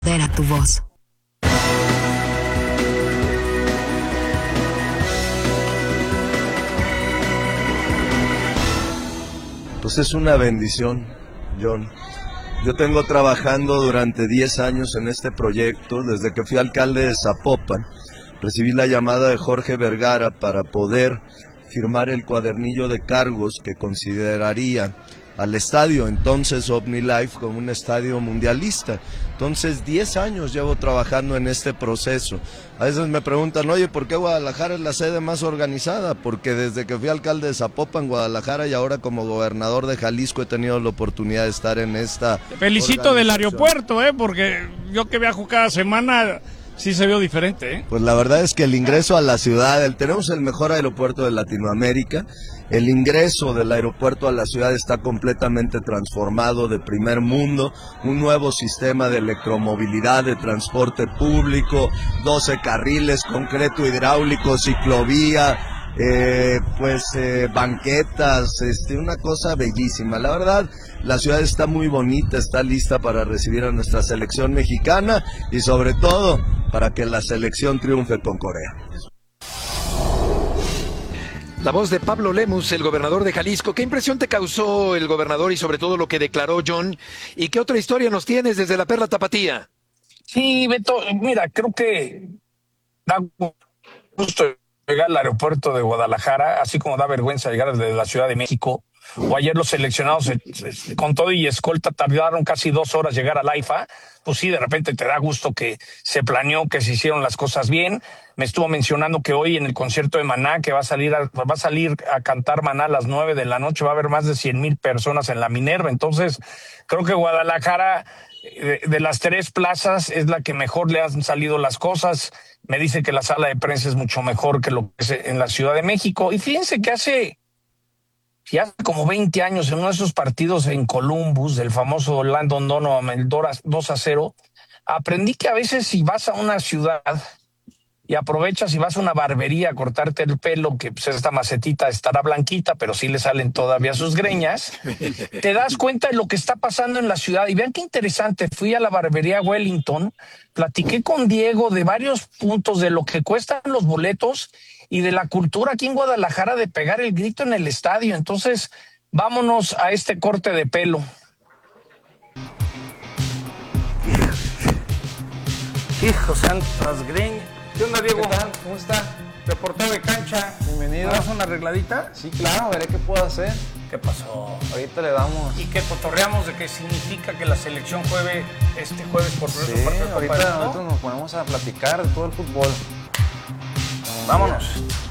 Era tu voz. Pues es una bendición, John. Yo tengo trabajando durante 10 años en este proyecto, desde que fui alcalde de Zapopan. Recibí la llamada de Jorge Vergara para poder firmar el cuadernillo de cargos que consideraría al estadio, entonces OmniLife, como un estadio mundialista. Entonces 10 años llevo trabajando en este proceso. A veces me preguntan, oye, ¿por qué Guadalajara es la sede más organizada? Porque desde que fui alcalde de Zapopan, Guadalajara, y ahora como gobernador de Jalisco he tenido la oportunidad de estar en esta... Te felicito del aeropuerto, porque yo que viajo cada semana... Sí se vio diferente, ¿eh? Pues la verdad es que el ingreso a la ciudad, tenemos el mejor aeropuerto de Latinoamérica, el ingreso del aeropuerto a la ciudad está completamente transformado, de primer mundo, un nuevo sistema de electromovilidad, de transporte público, 12 carriles, concreto hidráulico, ciclovía, banquetas, una cosa bellísima. La verdad, la ciudad está muy bonita, está lista para recibir a nuestra selección mexicana y sobre todo para que la selección triunfe con Corea. La voz de Pablo Lemus, el gobernador de Jalisco. ¿Qué impresión te causó el gobernador y sobre todo lo que declaró John? ¿Y qué otra historia nos tienes desde la Perla Tapatía? Sí, Beto, mira, creo que da gusto llegar al aeropuerto de Guadalajara, así como da vergüenza llegar desde la Ciudad de México. O ayer los seleccionados con todo y escolta tardaron casi 2 horas llegar al AIFA. Pues sí, de repente te da gusto que se planeó, que se hicieron las cosas bien. Me estuvo mencionando que hoy en el concierto de Maná, que va a salir a cantar Maná a las 9 de la noche, va a haber más de 100,000 personas en la Minerva. Entonces, creo que Guadalajara, de las 3 plazas, es la que mejor le han salido las cosas. Me dice que la sala de prensa es mucho mejor que lo que es en la Ciudad de México. Y fíjense que hace como 20 años, en uno de esos partidos en Columbus, del famoso Landon Donovan, el 2-0, aprendí que a veces si vas a una ciudad y aprovechas y vas a una barbería a cortarte el pelo, que pues esta macetita estará blanquita, pero sí le salen todavía sus greñas, te das cuenta de lo que está pasando en la ciudad. Y vean qué interesante, fui a la barbería Wellington, platiqué con Diego de varios puntos de lo que cuestan los boletos y de la cultura aquí en Guadalajara de pegar el grito en el estadio. Entonces, vámonos a este corte de pelo. Hijo santas greñas. ¿Qué onda, Diego? ¿Qué tal? ¿Cómo está? Reportero de cancha. Bienvenido. ¿Me das una arregladita? Sí, claro, veré qué puedo hacer. ¿Qué pasó? Ahorita le damos. ¿Y qué cotorreamos de qué significa que la selección juegue este jueves por Sí, partido de Copa del Mundo? ahorita nos ponemos a platicar de todo el fútbol. Vámonos.